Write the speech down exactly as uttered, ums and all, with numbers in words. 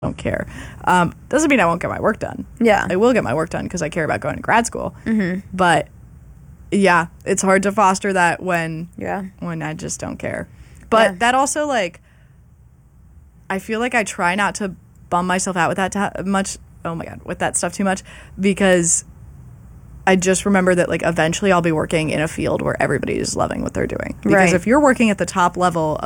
don't care. Um, doesn't mean I won't get my work done. Yeah. I will get my work done because I care about going to grad school. Mm-hmm. But yeah, it's hard to foster that when Yeah. when I just don't care. But Yeah. that also, like, I feel like I try not to bum myself out with that ta- much. Oh my God, with that stuff too much, because I just remember that, like, eventually I'll be working in a field where everybody is loving what they're doing. Because Right. if you're working at the top level